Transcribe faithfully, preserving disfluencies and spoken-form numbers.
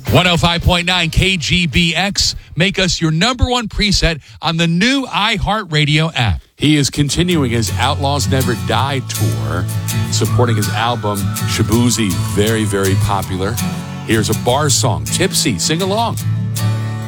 one oh five point nine K G B X. Make us your number one preset on the new iHeartRadio app. He is continuing his Outlaws Never Die tour, supporting his album Shaboozey, very, very popular. Here's a bar song, Tipsy. Sing along.